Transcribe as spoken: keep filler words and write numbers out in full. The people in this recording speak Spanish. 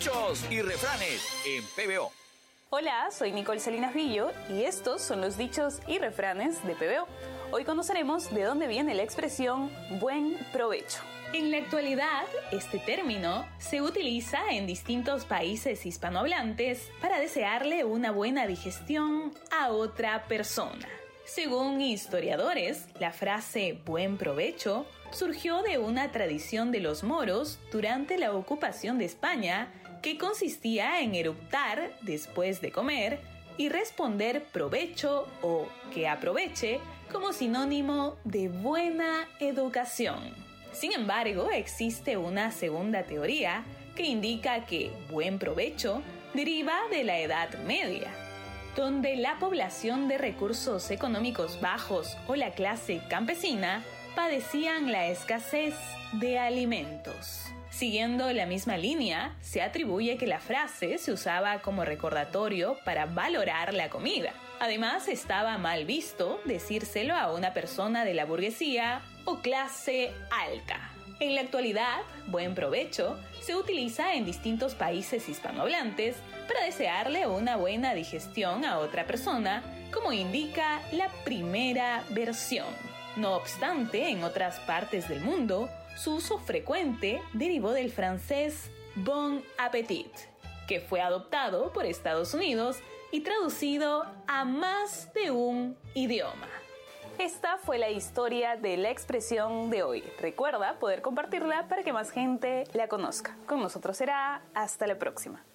Dichos y refranes en P B O. Hola, soy Nicole Salinas Villo y estos son los dichos y refranes de P B O. Hoy conoceremos de dónde viene la expresión buen provecho. En la actualidad, este término se utiliza en distintos países hispanohablantes para desearle una buena digestión a otra persona. Según historiadores, la frase buen provecho surgió de una tradición de los moros durante la ocupación de España que consistía en eructar después de comer y responder provecho o que aproveche como sinónimo de buena educación. Sin embargo, existe una segunda teoría que indica que buen provecho deriva de la Edad Media, donde la población de recursos económicos bajos o la clase campesina padecían la escasez de alimentos. Siguiendo la misma línea, se atribuye que la frase se usaba como recordatorio para valorar la comida. Además, estaba mal visto decírselo a una persona de la burguesía o clase alta. En la actualidad, buen provecho se utiliza en distintos países hispanohablantes para desearle una buena digestión a otra persona, como indica la primera versión. No obstante, en otras partes del mundo, su uso frecuente derivó del francés bon appétit, que fue adoptado por Estados Unidos y traducido a más de un idioma. Esta fue la historia de la expresión de hoy. Recuerda poder compartirla para que más gente la conozca. Con nosotros será hasta la próxima.